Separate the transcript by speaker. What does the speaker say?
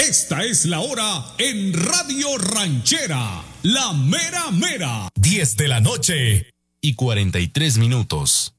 Speaker 1: Esta es la hora en Radio Ranchera, la mera mera.
Speaker 2: 10 de la noche y 43 minutos.